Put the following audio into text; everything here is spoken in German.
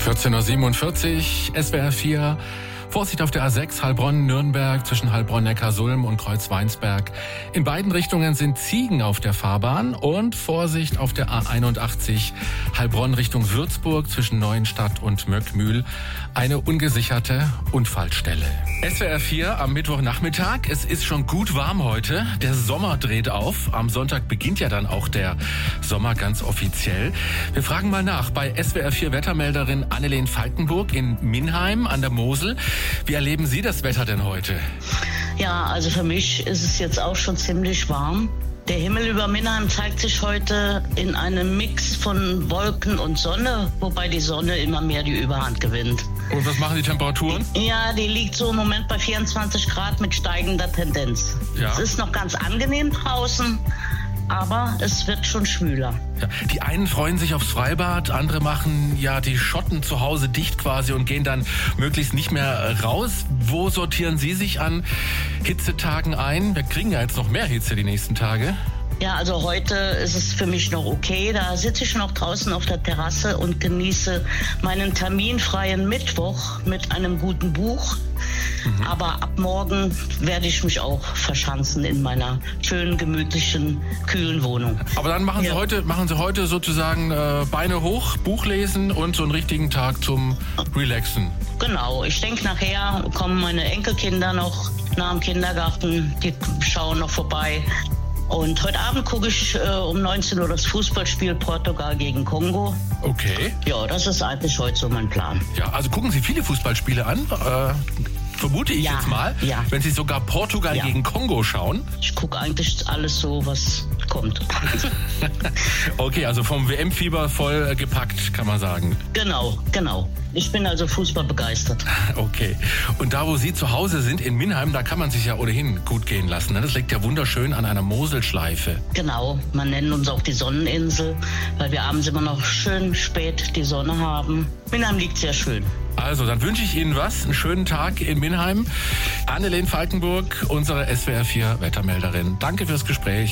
14:47 Uhr, SWR 4. Vorsicht auf der A6 Heilbronn-Nürnberg zwischen Heilbronn-Neckarsulm und Kreuzweinsberg. In beiden Richtungen sind Ziegen auf der Fahrbahn und Vorsicht auf der A81 Heilbronn Richtung Würzburg zwischen Neuenstadt und Möckmühl. Eine ungesicherte Unfallstelle. SWR 4 am Mittwochnachmittag. Es ist schon gut warm heute. Der Sommer dreht auf. Am Sonntag beginnt ja dann auch der Sommer ganz offiziell. Wir fragen mal nach bei SWR 4 Wettermelderin Annelien Falkenburg in Minheim an der Mosel. Wie erleben Sie das Wetter denn heute? Ja, also für mich ist es jetzt auch schon ziemlich warm. Der Himmel über Minheim zeigt sich heute in einem Mix von Wolken und Sonne, wobei die Sonne immer mehr die Überhand gewinnt. Und was machen die Temperaturen? Ja, die liegt so im Moment bei 24 Grad mit steigender Tendenz. Ja. Es ist noch ganz angenehm draußen, aber es wird schon schwüler. Ja, die einen freuen sich aufs Freibad, andere machen ja die Schotten zu Hause dicht quasi und gehen dann möglichst nicht mehr raus. Wo sortieren Sie sich an Hitzetagen ein? Wir kriegen ja jetzt noch mehr Hitze die nächsten Tage. Ja, also heute ist es für mich noch okay. Da sitze ich noch draußen auf der Terrasse und genieße meinen terminfreien Mittwoch mit einem guten Buch. Aber ab morgen werde ich mich auch verschanzen in meiner schönen, gemütlichen, kühlen Wohnung. Aber dann machen Sie heute sozusagen Beine hoch, Buch lesen und so einen richtigen Tag zum Relaxen. Genau, ich denke, nachher kommen meine Enkelkinder noch nach dem Kindergarten, die schauen noch vorbei. Und heute Abend gucke ich um 19 Uhr das Fußballspiel Portugal gegen Kongo. Okay. Ja, das ist eigentlich heute so mein Plan. Ja, also gucken Sie viele Fußballspiele an, vermute ich jetzt mal. Ja. Wenn Sie sogar Portugal gegen Kongo schauen. Ich gucke eigentlich alles so, was kommt. Okay, also vom WM-Fieber voll gepackt, kann man sagen. Genau. Ich bin also Fußball begeistert. Okay. Und da, wo Sie zu Hause sind, in Minheim, da kann man sich ja ohnehin gut gehen lassen. Das liegt ja wunderschön an einer Moselschleife. Genau, man nennt uns auch die Sonneninsel, weil wir abends immer noch schön spät die Sonne haben. Minheim liegt sehr schön. Also, dann wünsche ich Ihnen einen schönen Tag in Minheim. Annelien Falkenburg, unsere SWR 4 Wettermelderin. Danke fürs Gespräch.